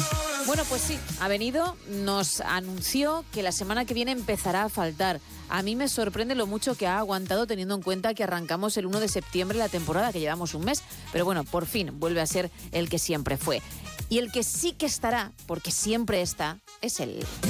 Bueno, pues sí, ha venido, nos anunció que la semana que viene empezará a faltar. A mí me sorprende lo mucho que ha aguantado teniendo en cuenta que arrancamos el 1 de septiembre la temporada, que llevamos un mes. Pero bueno, por fin vuelve a ser el que siempre fue. Y el que sí que estará, porque siempre está, es él.